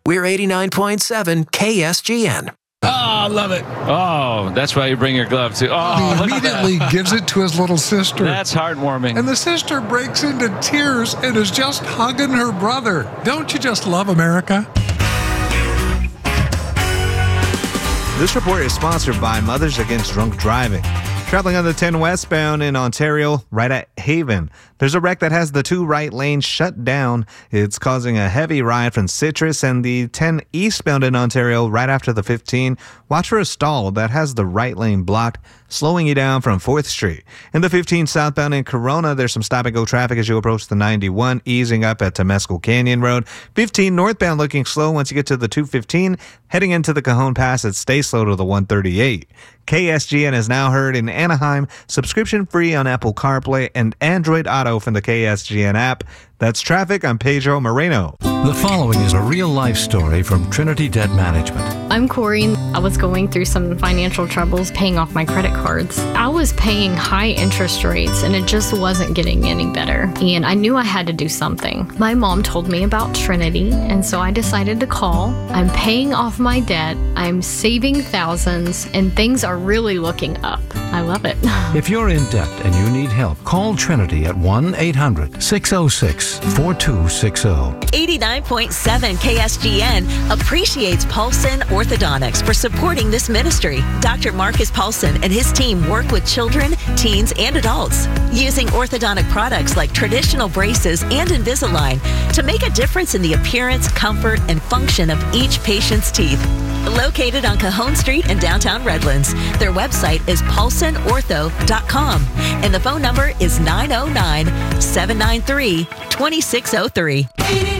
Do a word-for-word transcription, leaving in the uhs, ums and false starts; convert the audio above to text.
We're eighty-nine point seven K S G N. Oh, I love it. Oh, that's why you bring your glove, too. Oh, He immediately gives it to his little sister. That's heartwarming. And the sister breaks into tears and is just hugging her brother. Don't you just love America? This report is sponsored by Mothers Against Drunk Driving. Traveling on the ten westbound in Ontario, right at Haven, there's a wreck that has the two right lanes shut down. It's causing a heavy ride from Citrus, and the ten eastbound in Ontario, right after the fifteen. Watch for a stall that has the right lane blocked, slowing you down from fourth Street. In the fifteen southbound in Corona, there's some stop-and-go traffic as you approach the ninety-one, easing up at Temescal Canyon Road. fifteen northbound looking slow once you get to the two fifteen. Heading into the Cajon Pass, it stays slow to the one thirty-eight. K S G N is now heard in Anaheim, subscription-free on Apple CarPlay and Android Auto from the K S G N app. That's traffic. I'm Pedro Moreno. The following is a real-life story from Trinity Debt Management. I'm Corey. I was going through some financial troubles paying off my credit cards. I was paying high interest rates and it just wasn't getting any better. And I knew I had to do something. My mom told me about Trinity, and so I decided to call. I'm paying off my debt. I'm saving thousands, and things are really looking up. I love it. If you're in debt and you need help, call Trinity at one eight hundred six oh six four two six oh. eighty-nine point seven K S G N appreciates Paulson Orthodontics for supporting this ministry. Doctor Marcus Paulson and his team work with children, teens, and adults using orthodontic products like traditional braces and Invisalign to make a difference in the appearance, comfort, and function of each patient's teeth. Located on Cajon Street in downtown Redlands, their website is paulson ortho dot com and the phone number is nine oh nine, seven nine three, two six oh three.